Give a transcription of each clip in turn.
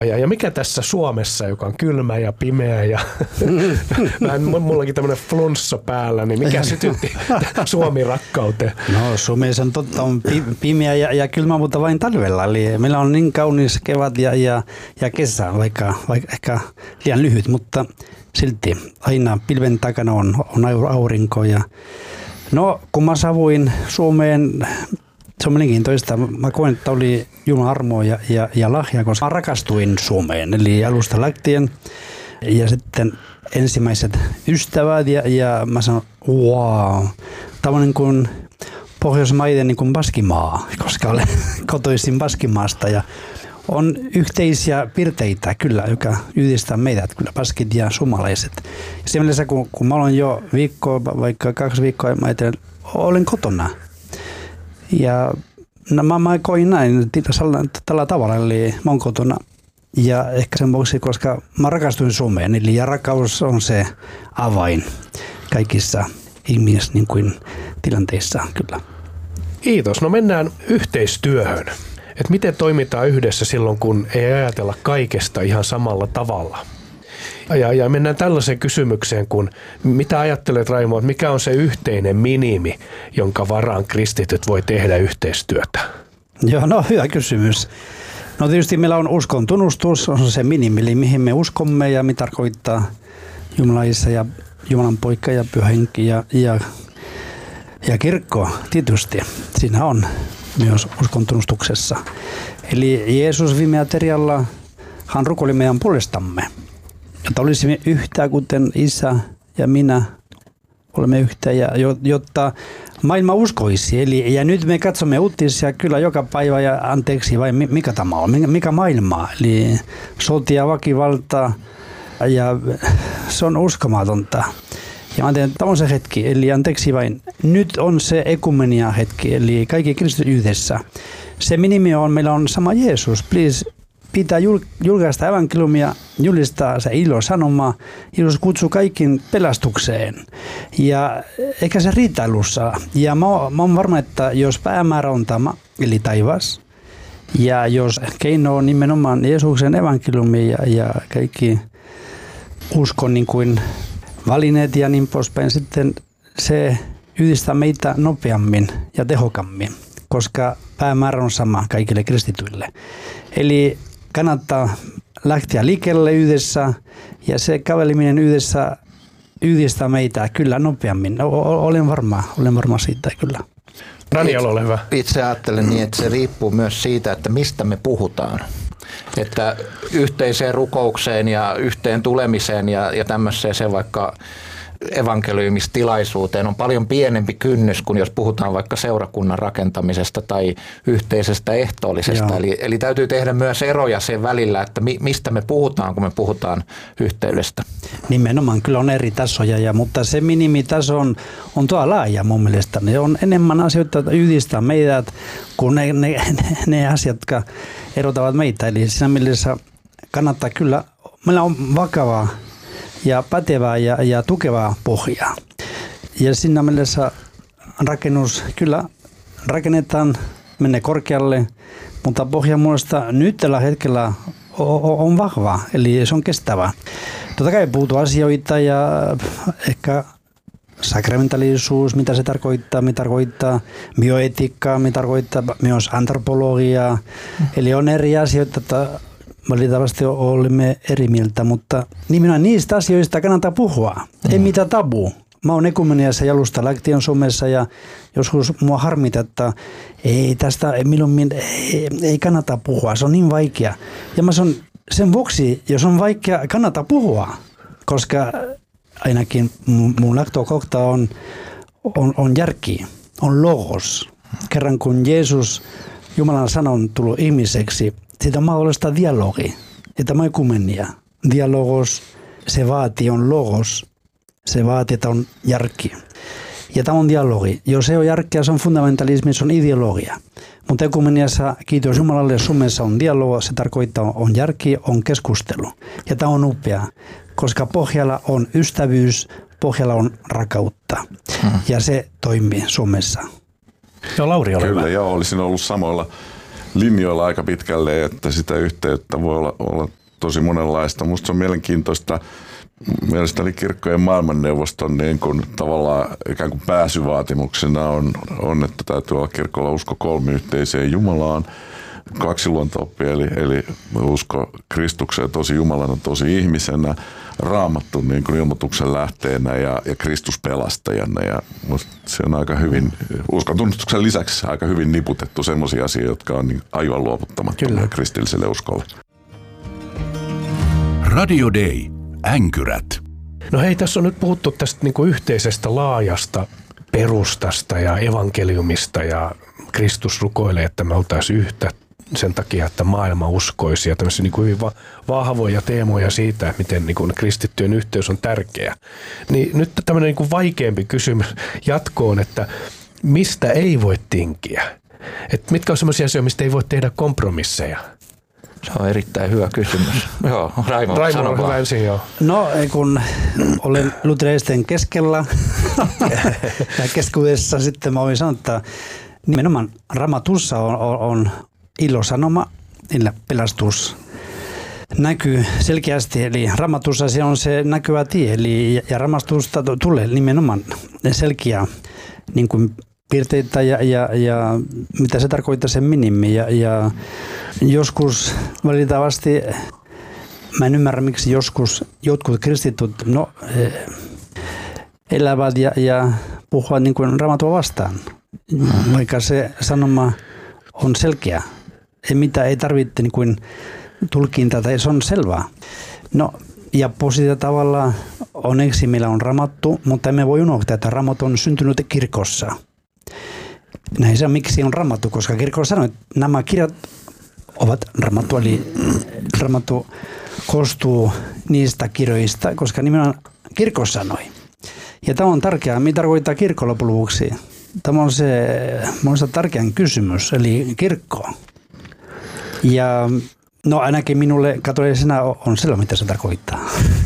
Ja mikä tässä Suomessa, joka on kylmä ja pimeä ja mullakin tämmöinen flunssa päällä, niin mikä sytytti Suomi-rakkauteen? No Suomessa on totta, on pimeä ja kylmä, mutta vain talvella. Eli meillä on niin kaunis kevät ja kesä, vaikka ehkä liian lyhyt, mutta silti aina pilven takana on aurinko. No kun mä saavuin Suomeen, se on mielenkiintoista. Mä koen, että oli Jumalan armo ja lahja, koska mä rakastuin Suomeen. Eli alusta lähtien. Ja sitten ensimmäiset ystävät ja mä sanoin, wow. Tämä on niin kuin Pohjoismaiden niin kuin Baskimaa, koska olen kotoisin Baskimaasta. Ja on yhteisiä piirteitä kyllä, joka yhdistää meidät, kyllä baskit ja suomalaiset. Siinä mielessä, kun mä olen jo vaikka 2 viikkoa, mä olen kotona. Ja mä koin näin tällä tavalla, eli mä oon kotona. Ja ehkä sen vuoksi, koska mä rakastuin Suomeen, eli ja rakkaus on se avain kaikissa niin kuin tilanteissa kyllä. Kiitos. No mennään yhteistyöhön. Et miten toimitaan yhdessä silloin, kun ei ajatella kaikesta ihan samalla tavalla? Ja mennään tällaiseen kysymykseen, kun mitä ajattelet, Raimo, että mikä on se yhteinen minimi, jonka varaan kristityt voi tehdä yhteistyötä? Joo, no hyvä kysymys. No tietysti meillä on uskon tunnustus, on se minimi, eli mihin me uskomme ja mitä tarkoittaa Jumala Isä ja Jumalan Poika ja Pyhä Henki ja kirkko tietysti. Siinä on myös uskon tunnustuksessa. Eli Jeesus viime aterialla, hän rukoili meidän puolestamme, jotta olisimme yhtä, kuten Isä ja minä olemme yhtä, jotta maailma uskoisi. Eli, ja nyt me katsomme uutisia kyllä joka päivä ja anteeksi, vai mikä tämä on, mikä maailma. Eli sotia, väkivalta ja se on uskomatonta. Ja mä tiedän, tämä on se hetki, eli anteeksi vain, nyt on se ekumenia hetki, eli kaikki kristit yhdessä. Se minimi on, meillä on sama Jeesus, please. Pitää julkaista evankeliumia, julistaa se ilosanoma. Jeesus kutsuu kaikkiin pelastukseen. Ja ehkä se riittää alussa. Ja mä oon varma, että jos päämäärä on tämä, eli taivas, ja jos keino on nimenomaan Jeesuksen evankeliumi ja kaikki uskon niin kuin valineet ja niin poispäin, sitten se yhdistää meitä nopeammin ja tehokkaammin, koska päämäärä on sama kaikille kristityille. Eli kannattaa lähteä liikkeelle yhdessä ja se käveleminen yhdessä yhdistää meitä kyllä nopeammin. Olen varma siitä kyllä. Daniel, ole hyvä. Itse ajattelen niin, että se riippuu myös siitä, että mistä me puhutaan. Että yhteiseen rukoukseen ja yhteen tulemiseen ja tämmöiseen se vaikka evankeliumistilaisuuteen on paljon pienempi kynnys kuin jos puhutaan vaikka seurakunnan rakentamisesta tai yhteisestä ehtoollisesta. Eli täytyy tehdä myös eroja sen välillä, että mistä me puhutaan, kun me puhutaan yhteydestä. Nimenomaan, kyllä on eri tasoja, mutta se minimitaso on tuo laaja mun mielestä. Ne on enemmän asioita, jotka yhdistää meidät kuin ne asiat, jotka erotavat meitä. Eli siinä mielessä kannattaa kyllä, meillä on vakavaa ja pätevää ja tukevaa pohjaa. Ja siinä mielessä rakennus kyllä rakennetaan, menee korkealle, mutta pohja muista nyt tällä hetkellä on vahva, eli se on kestävä. Totta kai puhutaan asioita ja ehkä sakramentaalisuus, mitä se tarkoittaa, mitä tarkoittaa bioetiikkaa, mitä tarkoittaa myös antropologiaa. Eli on eri asioita, että valitettavasti olemme eri mieltä, mutta nimenomaan niistä asioista kannattaa puhua. Ei mitään tabu. Mä oon ekumeniassa ja alusta lähtien Suomessa ja joskus mua harmita, että ei tästä ei kannata puhua. Se on niin vaikea. Ja mä sanon sen vuoksi, jos on vaikea, kannattaa puhua, koska ainakin mun lähtökohta on järki, on logos. Kerran kun Jeesus, Jumalan sana on tullut ihmiseksi, siitä on mahdollista dialogi, ja tämä ekumenia. Dialogos, se vaatii, on logos, se vaatii, että on järki. Ja tämä on dialogi. Jos ei ole järkeä, se on fundamentalismi, se on ideologia. Mutta ekumeniassa, kiitos Jumalalle, Suomessa on dialogi, se tarkoittaa on järki, on keskustelu. Ja tämä on upea, koska pohjalla on ystävyys, pohjalla on rakkautta. Ja se toimii Suomessa. Joo, Lauri, ole hyvä. Kyllä, joo, olisin ollut linjoilla aika pitkälle, että sitä yhteyttä voi olla tosi monenlaista. Musta se on mielenkiintoista. Mielestäni kirkkojen maailmanneuvoston niin kuin tavallaan ikään kuin pääsyvaatimuksena on, että täytyy olla kirkolla usko kolmiyhteiseen Jumalaan, kaksiluonto-oppia, eli usko Kristukseen tosi Jumalana, tosi ihmisenä, Raamattu niin kuin ilmoituksen lähteenä ja Kristus pelastajana. Ja se on aika hyvin, uskon tunnustuksen lisäksi aika hyvin niputettu semmoisia asioita, jotka on niin aivan luovuttamattomia kristilliselle uskolle. Radio Day. Änkyrät. No hei, tässä on nyt puhuttu tästä niin kuin yhteisestä laajasta perustasta ja evankeliumista ja Kristus rukoilee, että me oltaisiin yhtä sen takia, että maailma uskoisi ja tämmöisiä niin kuin hyvin vahvoja teemoja siitä, että miten niin kuin kristittyjen yhteys on tärkeä. Niin nyt tämmöinen niin kuin vaikeampi kysymys jatkoon, että mistä ei voi tinkiä? Että mitkä on semmoisia asioita, mistä ei voi tehdä kompromisseja? Se on erittäin hyvä kysymys. Joo, Raimo on hyvä ensin, joo. No, kun olen luterilaisten keskellä ja keskuudessa sitten mä voin sanoa, että nimenomaan Raamatussa on ilosanoma, pelastus näkyy selkeästi. Eli Raamatussa se on se näkyvä tie, eli ja Raamatusta tulee nimenomaan selkeä niin kuin piirteitä ja mitä se tarkoittaa sen minimi. Ja joskus valitettavasti, mä en ymmärrä miksi joskus jotkut kristityt elävät ja puhuvat niin kuin Raamatua vastaan, vaikka se sanoma on selkeä. Ei tarvitse niin kuin tulkintaa, tai se on selvää. No, ja positiivisella tavalla onneksi meillä on Raamattu, mutta emme voi unohtaa, että Raamattu on syntynyt kirkossa. Näin se on, miksi on Raamattu, koska kirkko sanoi, että nämä kirjat ovat Raamattu, eli Raamattu koostuu niistä kirjoista, koska nimenomaan kirkko sanoi. Ja tämä on tärkeää. Mitä tarkoittaa kirkko loppujen lopuksi? Tämä on se tärkeä kysymys, eli kirkko. Ja no ainakin minulle katolisena on selvä, mitä se tarkoittaa.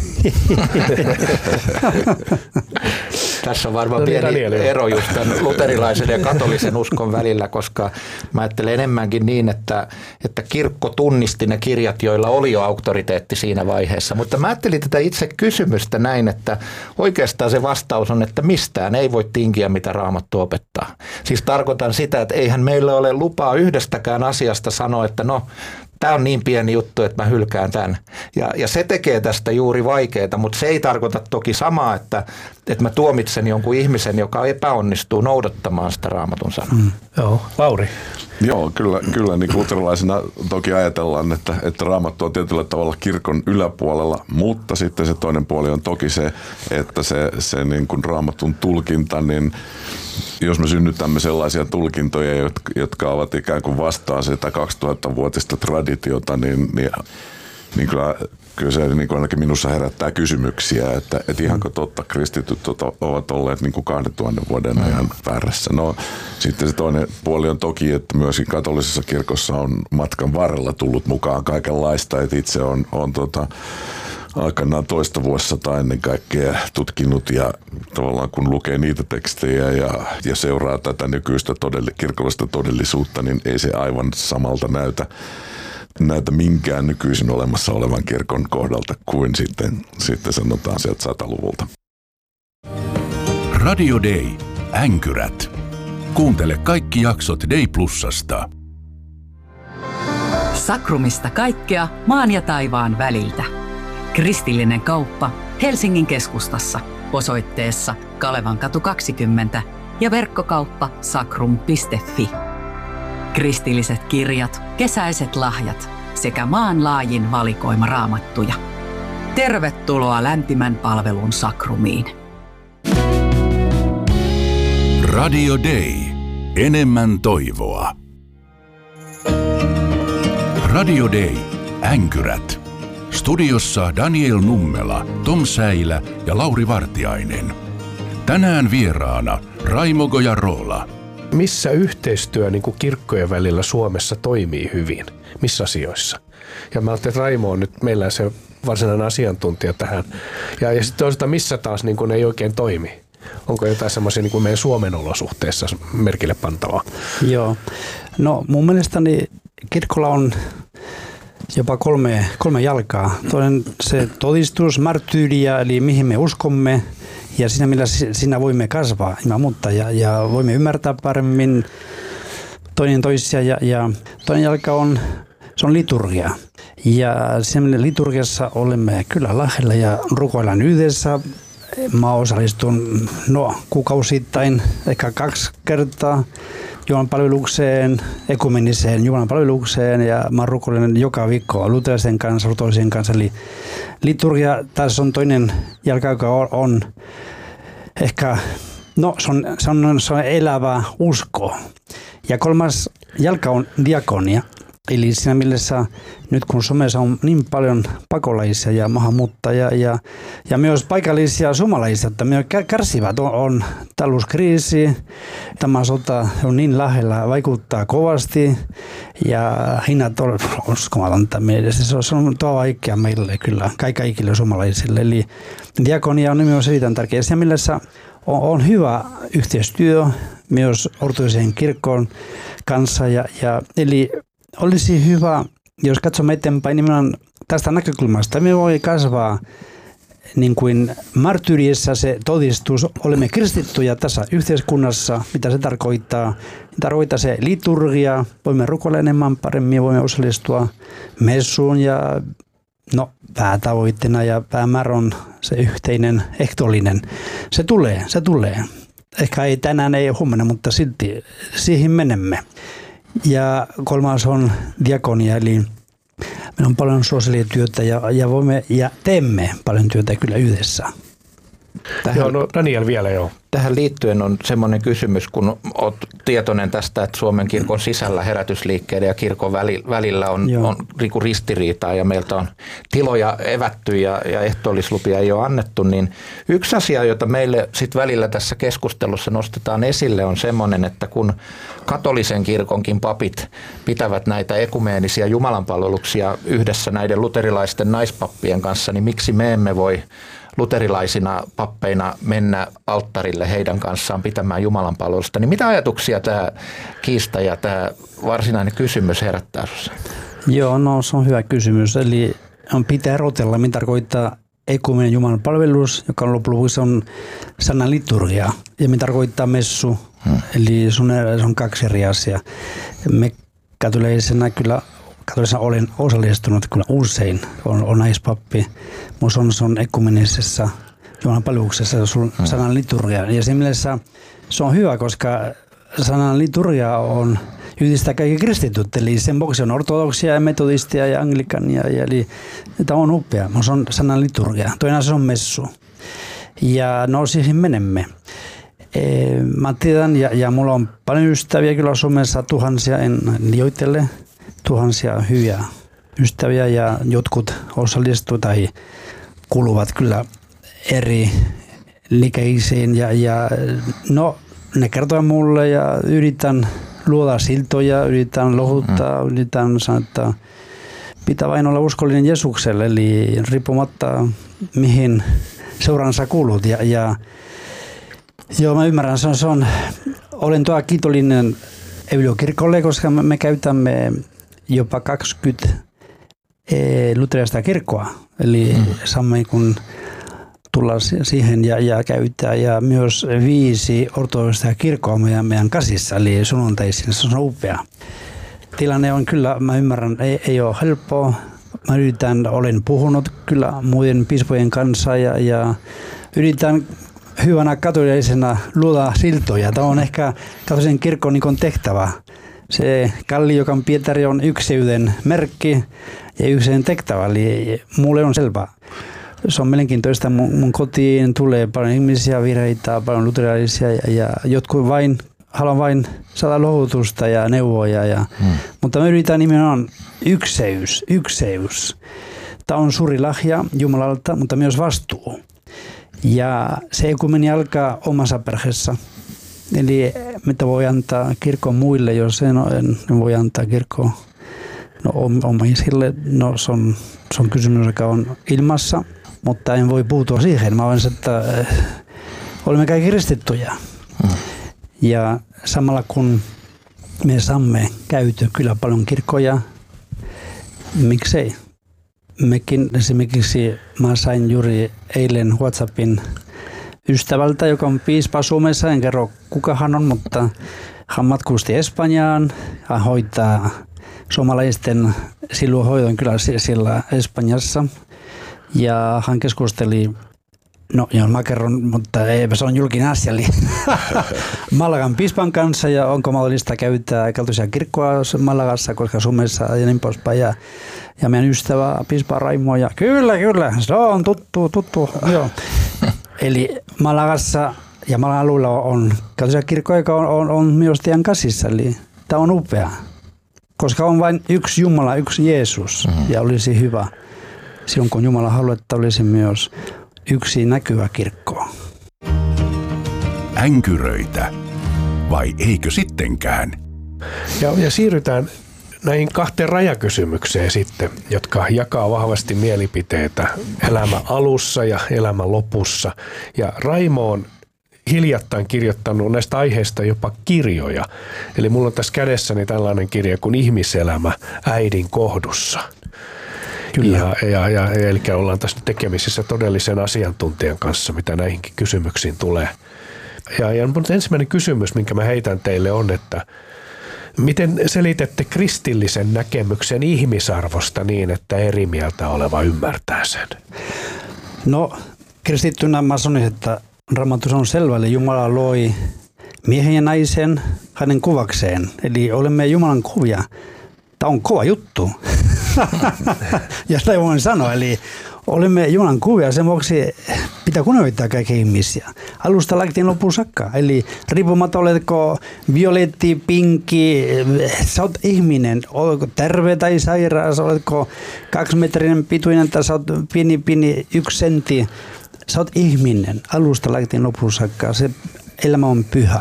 Tässä on varmaan pieni ero just tämän luterilaisen ja katolisen uskon välillä, koska mä ajattelen enemmänkin niin, että kirkko tunnisti ne kirjat, joilla oli jo auktoriteetti siinä vaiheessa. Mutta mä ajattelin tätä itse kysymystä näin, että oikeastaan se vastaus on, että mistään ei voi tinkiä, mitä Raamattu opettaa. Siis tarkoitan sitä, että eihän meillä ole lupaa yhdestäkään asiasta sanoa, että no, tämä on niin pieni juttu, että mä hylkään tämän. Ja se tekee tästä juuri vaikeaa, mutta se ei tarkoita toki samaa, että mä tuomitsen jonkun ihmisen, joka epäonnistuu noudattamaan sitä Raamatun sanaa. Joo, Lauri. Joo, kyllä niin luterilaisena toki ajatellaan, että Raamattu on tietyllä tavalla kirkon yläpuolella, mutta sitten se toinen puoli on toki se, että se niin kuin Raamatun tulkinta, niin jos me synnytämme sellaisia tulkintoja, jotka ovat ikään kuin vastaan sitä 2000-vuotista traditiota, niin kyllä se niin kuin ainakin minussa herättää kysymyksiä, että ihanko totta kristityt ovat olleet niin kuin 2000 vuoden ajan väärässä. No sitten se toinen puoli on toki, että myöskin katolisessa kirkossa on matkan varrella tullut mukaan kaikenlaista, että itse on aikanaan toista vuosisataa ennen kaikkea tutkinut ja tavallaan kun lukee niitä tekstejä ja seuraa tätä nykyistä kirkollista todellisuutta, niin ei se aivan samalta näytä minkään nykyisin olemassa olevan kirkon kohdalta kuin sitten sanotaan sieltä 100-luvulta. Radio Day. Änkyrät. Kuuntele kaikki jaksot Day Plusasta. Sakrumista kaikkea maan ja taivaan väliltä. Kristillinen kauppa Helsingin keskustassa osoitteessa Kalevankatu 20 ja verkkokauppa sakrum.fi. Kristilliset kirjat, kesäiset lahjat sekä maanlaajin valikoima raamattuja. Tervetuloa lämpimän palvelun Sakrumiin. Radio Day. Enemmän toivoa. Radio Day. Änkyrät. Studiossa Daniel Nummela, Tom Säilä ja Lauri Vartiainen. Tänään vieraana Raimo Gojarola. Missä yhteistyö niin kuin kirkkojen välillä Suomessa toimii hyvin? Missä asioissa? Ja mä ajattelin, että Raimo on nyt meillä se varsinainen asiantuntija tähän. Ja sitten toisaalta missä taas niin kuin ei oikein toimi? Onko jotain semmoisia niin kuin meidän Suomen olosuhteissa merkille pantavaa? Joo. No mun mielestäni kirkolla on jopa kolme jalkaa. Toinen se todistus, marttyyriä, eli mihin me uskomme, ja siinä millä siinä voimme kasvaa ilman muuta ja voimme ymmärtää paremmin toinen toisia. Ja toinen jalka on liturgia. Ja siinä liturgiassa olemme kyllä lähellä ja rukoillaan yhdessä. Mä osallistun kuukausittain ehkä 2 kertaa jumalanpalvelukseen, ekumeniseen jumalanpalvelukseen, ja mä rukoilen joka viikko luterilaisten kanssa, ortodoksien kanssa. Eli liturgia tässä on toinen jalka, joka on ehkä, se on elävä usko. Ja kolmas jalka on diakonia. Eli siinä mielessä nyt kun Suomessa on niin paljon pakolaisia ja maahanmuuttajia ja myös paikallisia suomalaisia, että me kärsivät on talouskriisi, tämä sota on niin lähellä, vaikuttaa kovasti ja hinnat on uskomatonta mielessä. Se on tuo vaikea meille kyllä, kaikille suomalaisille. Eli diakonia on myös erittäin tärkeä. Siinä mielessä on hyvä yhteistyö myös ortodoksisen kirkon kanssa eli olisi hyvä, jos katsomme eteenpäin nimenomaan tästä näkökulmasta, me voi kasvaa niin kuin marttyyriessä se todistus, olemme kristittyjä tässä yhteiskunnassa, mitä se tarkoittaa. Tarkoittaa se liturgia, voimme rukoilla enemmän paremmin, voimme osallistua messuun ja päätavoitteena ja päämäärä on se yhteinen ehtoollinen. Se tulee. Ehkä ei tänään, ei huomenna, mutta silti siihen menemme. Ja kolmas on diakonia, eli meillä on paljon sosiaalityötä ja teemme paljon työtä kyllä yhdessä. Daniel vielä joo. Tähän liittyen on semmoinen kysymys, kun olet tietoinen tästä, että Suomen kirkon sisällä herätysliikkeiden ja kirkon välillä on ristiriitaa ja meiltä on tiloja evätty ja ehtoollislupia ei ole annettu, niin yksi asia, jota meille sit välillä tässä keskustelussa nostetaan esille, on semmoinen, että kun katolisen kirkonkin papit pitävät näitä ekumeenisia jumalanpalveluksia yhdessä näiden luterilaisten naispappien kanssa, niin miksi me emme voi luterilaisina pappeina mennä alttarille heidän kanssaan pitämään jumalanpalvelusta, niin mitä ajatuksia tämä kiista ja tämä varsinainen kysymys herättää sinussa? Joo, se on hyvä kysymys. Eli pitää erotella, mitä tarkoittaa ekumeeninen jumalanpalvelus, joka lopuksi on sanan liturgia, ja mitä tarkoittaa messu, eli se on 2 eri asiaa. Me katolisena olen osallistunut kyllä usein, on naispappi, mutta se on ekumenisessa jumalanpalveluksessa sanan liturgia. Ja siinä mielessä se on hyvä, koska sanan liturgia on yhdistää kaikki kristityt, eli sen vuoksi on ortodoksia ja metodistia ja anglikania, eli tämä on upea, mutta se on sanan liturgia. Toinen asia on messu. Ja siihen menemme. Mä tiedän, ja mulla on paljon ystäviä kyllä Suomessa, tuhansia, en liioittele, tuhansia hyviä ystäviä ja jotkut osallistuvat tai kuuluvat kyllä eri liikeisiin ja ne kertovat mulle ja yritän luoda siltoja, yritän lohuttaa, yritän sanoa, että pitää vain olla uskollinen Jeesukselle, eli riippumatta mihin seuransa kuulut ja mä ymmärrän, olen tuo kiitollinen Evilio-kirkolle, koska me käytämme jopa 20 luterilaista kirkkoa, eli saamme kun tulla siihen ja käyttää, ja myös 5 ortodoksista kirkkoa meidän käsissä, eli sunnuntaisin, se on upea. Tilanne on kyllä, mä ymmärrän, ei ole helppoa. Mä olen puhunut kyllä muiden piispojen kanssa ja yritän hyvänä katolisena luoda siltoja. Tämä on ehkä katolisen kirkon niin tehtävä. Se Kalliokan Pietari on ykseyden merkki ja ykseyden tehtävä, eli mulle on selvä. Se on mielenkiintoista. Mun kotiin tulee paljon ihmisiä, vireitä, paljon luterilaisia ja jotkut haluan vain saada lohdutusta ja neuvoja. Mutta me yritän nimenomaan ykseys. Tämä on suuri lahja Jumalalta, mutta myös vastuu. Ja se ekumeni alkaa omassa perheessä. Eli mitä voi antaa kirkon muille, jos en voi antaa kirkon omaisille. Se on kysymys, joka on ilmassa, mutta en voi puuttua siihen. Mä voin sanoa, että olemme kaikki kristittyjä. Ja samalla kun me saamme käyty kyllä paljon kirkkoja. Miksei? Mekin esimerkiksi mä sain juuri eilen WhatsAppin ystävältä, joka on piispa Suomessa. En kerro kuka hän on, mutta hän matkusti Espanjaan. Hän hoitaa suomalaisten siluhoidon kyllä siellä Espanjassa. Ja hän keskusteli, no mä kerron, mutta ei se on julkinen asia, eli Malagan piispan kanssa ja onko mahdollista käyttää katolisia kirkkoa Malagassa, koska Suomessa ja niin poispäin. Ja meidän ystävä piispa Raimo ja kyllä, se on tuttu, joo. Eli Malagassa ja Malagan alueella on katolisia kirkkoja, joka on myös teidän käsissä, eli tämä on upea. Koska on vain yksi Jumala, yksi Jeesus ja olisi hyvä. Silloin kun Jumala haluaa, että olisi myös yksi näkyvä kirkko. Änkyröitä. Vai eikö sittenkään? Ja siirrytään näihin 2 rajakysymykseen sitten, jotka jakaa vahvasti mielipiteitä elämän alussa ja elämän lopussa. Ja Raimo on hiljattain kirjoittanut näistä aiheista jopa kirjoja. Eli mulla on tässä kädessäni tällainen kirja kuin Ihmiselämä äidin kohdussa. Kyllä. Eli ollaan tässä tekemisissä todellisen asiantuntijan kanssa, mitä näihinkin kysymyksiin tulee. Mutta ensimmäinen kysymys, minkä mä heitän teille on, että miten selitätte kristillisen näkemyksen ihmisarvosta niin, että eri mieltä oleva ymmärtää sen? No, kristittynä mä sanoisin, että Raamatussa on selvä, eli Jumala loi miehen ja naisen hänen kuvakseen. Eli olemme Jumalan kuvia. Tämä on kova juttu. Ja sitä voin sanoa, eli olemme Jumalan kuvia, sen vuoksi pitää kunnioittaa kaikkia ihmisiä. Alusta lähtien loppuun saakka. Eli riippumatta oletko violetti, pinkki, sä oot ihminen. Oletko terve tai sairaas, oletko 2-metrinen pituinen tai sä oot pieni 1 sentti. Sä oot ihminen. Alusta lähtien loppuun saakka. Se elämä on pyhä.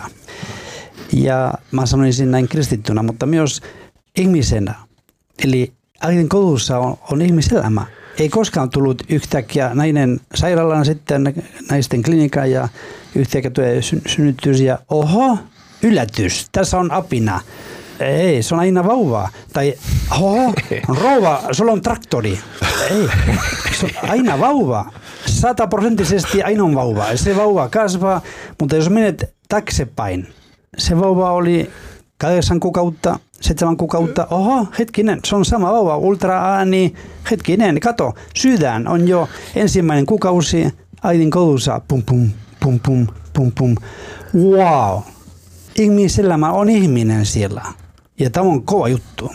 Ja mä sanoisin näin kristittynä, mutta myös ihmisenä. Eli äidin koulussa on ihmiselämä. Ei koskaan tullut yhtäkkiä nainen sairaalaan, sitten naisten klinikaan ja yhtäkkiä tulee synnytys ja oho, yllätys, tässä on apina. Ei, se on aina vauva. Tai oho, rouva, sulla on traktori. Ei, se on aina vauva. 100% aina on vauva. Se vauva kasvaa, mutta jos menet taaksepäin, se vauva oli 8 kuukautta, 7 kuukautta, oho, hetkinen, se on sama vauva, ultraääni, hetkinen, kato, sydän on jo ensimmäinen kuukausi, äidin koulussa, pum pum, pum pum, pum pum, wow, ihmiselämä on ihminen siellä. Ja tämä on kova juttu.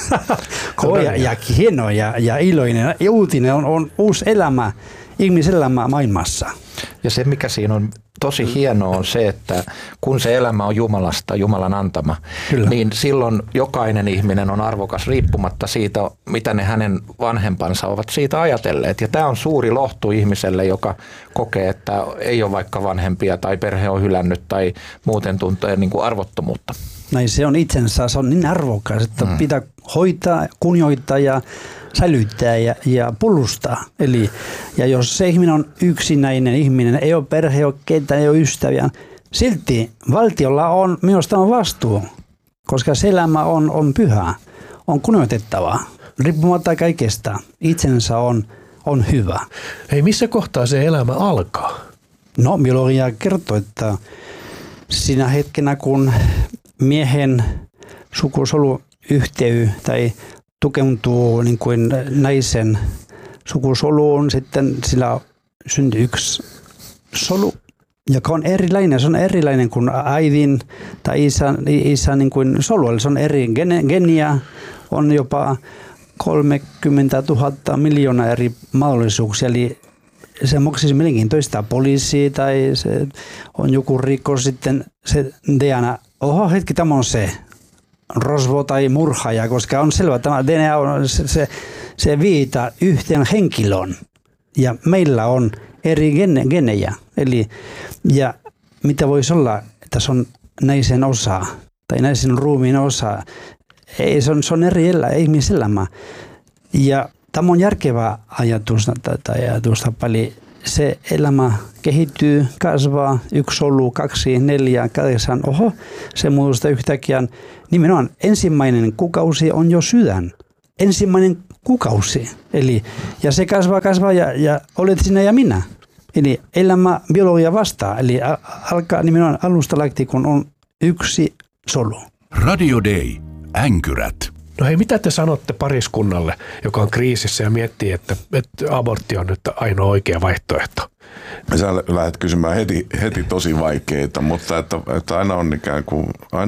Kova ja hieno ja iloinen ja uutinen on uusi elämä, ihmiselämä maailmassa. Ja se, mikä siinä on tosi hienoa, on se, että kun se elämä on Jumalasta, Jumalan antama, kyllä, niin silloin jokainen ihminen on arvokas riippumatta siitä, mitä ne hänen vanhempansa ovat siitä ajatelleet. Ja tämä on suuri lohtu ihmiselle, joka kokee, että ei ole vaikka vanhempia tai perhe on hylännyt tai muuten tuntee niin kuin arvottomuutta. Näin se on itsensä, se on niin arvokas, että pitää hoitaa, kunnioittaa ja säilyttää ja puolustaa. Eli, ja jos se ihminen on yksinäinen ihminen, ei ole perhe, ei ole ketään, ei ole ystäviä, silti valtiolla on myös tämä vastuu, koska se elämä on pyhä, on kunnioitettavaa, riippumatta kaikesta. Itsensä on hyvä. Hei, missä kohtaa se elämä alkaa? No, biologia kertoo, että siinä hetkenä, kun miehen sukusoluyhteys tai tukeutuu niin kuin naisen sukusoluun, sitten sillä syntyy yksi solu, joka on erilainen. Se on erilainen kuin äidin tai isän niin kuin solu. Eli se on eri geniä, on jopa 30 000 miljoonaa eri mahdollisuuksia. Eli se on mielenkiintoista poliisi tai se on joku rikos, sitten se DNA, oho hetki, tämä on se rosvo tai murhaaja, koska on selvä, että tämä DNA on, se viittaa yhteen henkilön ja meillä on eri genejä. Eli, ja mitä voisi olla, että se on naisen osa tai naisen ruumiin osa, ei, se on eri ihmiselämä. Ja tämä on järkevä ajatus tai ajatusta paljon se elämä kehittyy, kasvaa, 1 solu, 2, 4, 8, se muodostaa yhtäkkiä. Nimenomaan ensimmäinen kuukausi on jo sydän. Ensimmäinen kuukausi. Eli, ja se kasvaa ja olet sinä ja minä. Eli elämä biologia vastaa. Eli alkaa nimenomaan alusta lähtien, kun on 1 solu. Radio Day. Änkyrät. No hei, mitä te sanotte pariskunnalle, joka on kriisissä ja miettii, että abortti on nyt ainoa oikea vaihtoehto? Sä lähdet kysymään heti tosi vaikeita, mutta että aina on ikään kuin,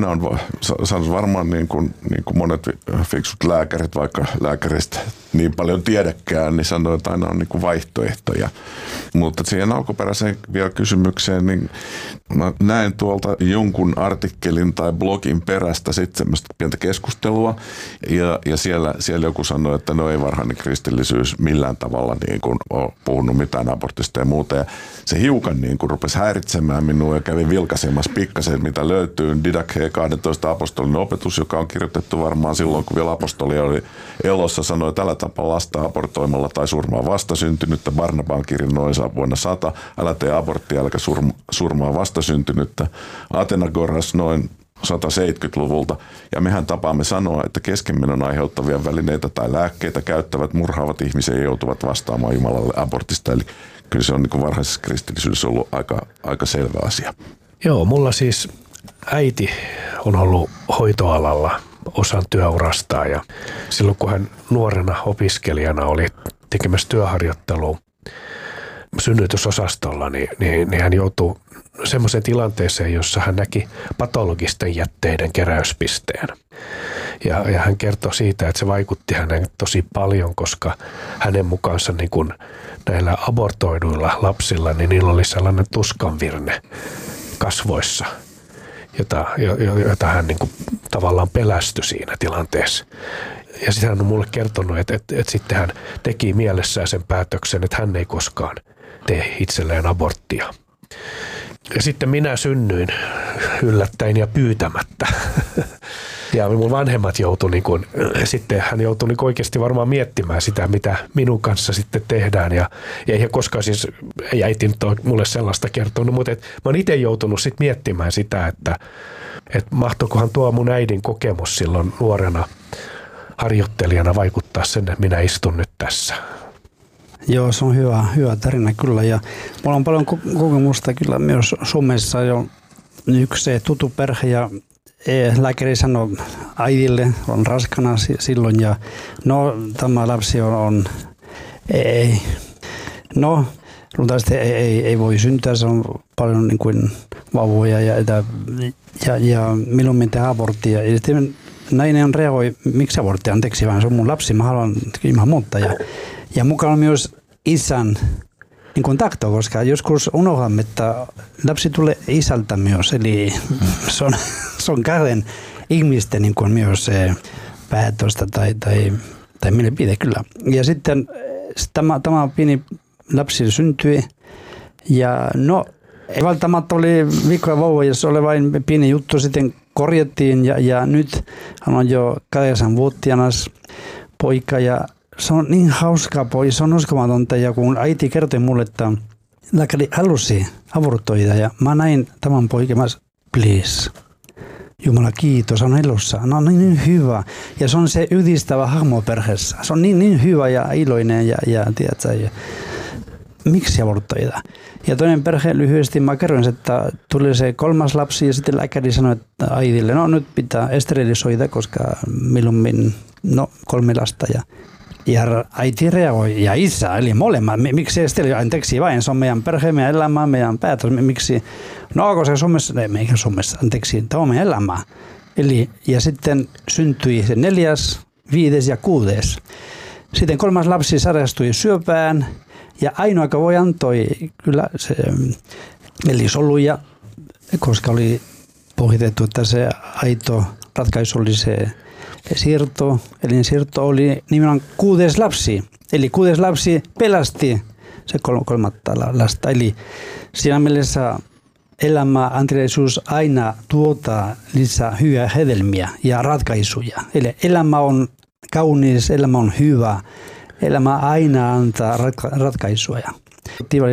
sanois varmaan niin kuin monet fiksut lääkärit, vaikka lääkäristä niin paljon tiedäkään, niin sanoo, että aina on niin kuin vaihtoehtoja. Mutta siihen alkuperäiseen vielä kysymykseen, niin mä näen tuolta jonkun artikkelin tai blogin perästä sitten semmoista pientä keskustelua, ja siellä joku sanoi, että no ei varhainen kristillisyys millään tavalla niin kuin ole puhunut mitään abortista ja muuta. Ja se hiukan niin kuin rupesi häiritsemään minua ja kävin vilkaisemassa pikkasen, mitä löytyy. Didache 12 apostolinen opetus, joka on kirjoitettu varmaan silloin, kun vielä apostolia oli elossa, sanoi, että älä tapa lasta abortoimalla tai surmaa vastasyntynyttä. Barnabaan kirjan Noissa vuonna 100, älä tee aborttia, älä surmaa vastasyntynyttä. Athenagoras noin 170-luvulta, ja mehän tapaamme sanoa, että keskenmenon aiheuttavia välineitä tai lääkkeitä käyttävät murhaavat ihmisiä joutuvat vastaamaan Jumalalle abortista. Eli kyllä se on niin kuin varhaisessa kristillisyydessä ollut aika selvä asia. Joo, mulla siis äiti on ollut hoitoalalla osan työurastaan, ja silloin kun hän nuorena opiskelijana oli tekemässä työharjoittelua synnytysosastolla, niin hän joutui semmoiseen tilanteeseen, jossa hän näki patologisten jätteiden keräyspisteen. Ja hän kertoi siitä, että se vaikutti hänen tosi paljon, koska hänen mukaansa niin kun näillä abortoiduilla lapsilla, niin niillä oli sellainen tuskanvirne kasvoissa, jota hän niin kun tavallaan pelästyi siinä tilanteessa. Ja sitten hän on mulle kertonut, että sitten hän teki mielessään sen päätöksen, että hän ei koskaan tee itselleen aborttia. Ja sitten minä synnyin yllättäen ja pyytämättä. Ja mun vanhemmat sitten hän joutui oikeasti varmaan miettimään sitä, mitä minun kanssa sitten tehdään. Ja ei koskaan siis, ei äiti nyt ole mulle sellaista kertonut, mutta mä oon itse joutunut sitten miettimään sitä, että mahtoikohan tuo mun äidin kokemus silloin nuorena harjoittelijana vaikuttaa sen, että minä istun nyt tässä. Joo, se on hyvä tarina kyllä, ja mulla on paljon kokemusta kyllä myös Suomessa jo yksi tuttu perhe, ja lääkäri sanoi äidille, on raskana silloin, ja no tämä lapsi on ei, no luultavasti ei voi syntyä, se on paljon niin kuin vauvoja ja milloin tehdään aborttia, ja sitten nainen reagoi, miksi aborttia, anteeksi vaan, se on mun lapsi, mä haluan ilman muuta, ja mukaan on myös isän niin kontakto, koska joskus unohdamme, että lapsi tulee isältä myös, eli se on kahden ihmisten niin kuin myös päätöstä tai mielipide kyllä. Ja sitten tämä pieni lapsi syntyi, ja no ei välttämättä oli viikkoja vauva, jos oli vain pieni juttu, sitten korjattiin, ja nyt hän on jo 8-vuotias poika, ja se on niin hauskaa pois, se on uskomatonta, ja kun äiti kertoi mulle, että lääkäri halusi abortoida, ja mä näin tämän poikemas, please, Jumala kiitos, on elossa, no niin hyvä, ja se on se yhdistävä hahmo perheessä, se on niin hyvä ja iloinen, ja tiedätkö, ja miksi abortoida? Ja toinen perhe lyhyesti mä kerroin, että tuli se 3. lapsi, ja sitten lääkäri sanoi että äidille, no nyt pitää esterilisoida, koska milloin 3 lasta, ja äiti reagoi, ja isä, eli molemmat. Miksi esterilisoida? Anteeksi vain, se on meidän perhe, meidän elämä, meidän päätös. Miksi? No, koska Suomessa, ei meikä Suomessa, anteeksi, tämä on meidän elämä. Eli, ja sitten syntyi se 4., 5. ja 6. Sitten 3. lapsi sairastui syöpään, ja ainoa, joka voi antoi kyllä se, eli soluja, koska oli pohjitettu, että se aito ratkaisu oli se siirto, eli siirto oli nimenomaan 6. lapsi. Eli 6. lapsi pelasti se 3. lasta. Eli siinä mielessä elämä, anteliaisuus aina tuottaa lisää hyviä hedelmiä ja ratkaisuja. Eli elämä on kaunis, elämä on hyvä. Elämä aina antaa ratkaisuja.